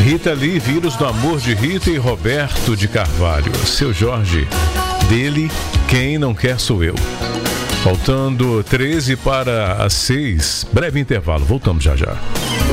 Rita Lee, Vírus do Amor de Rita e Roberto de Carvalho. Seu Jorge, dele, Quem Não Quer Sou Eu. Faltando 13 para as 6. Breve intervalo, voltamos já já.